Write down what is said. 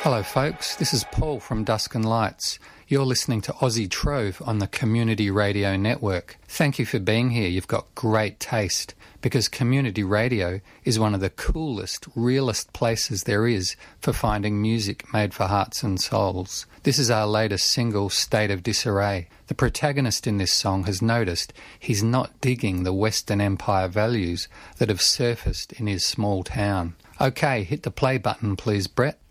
Hello folks, this is Paul from Dusk and Lights. You're listening to Aussie Trove on the Community Radio Network. Thank you for being here. You've got great taste because community radio is one of the coolest, realest places there is for finding music made for hearts and souls. This is our latest single, State of Disarray. The protagonist in this song has noticed he's not digging the Western Empire values that have surfaced in his small town. Okay, hit the play button please, Brett.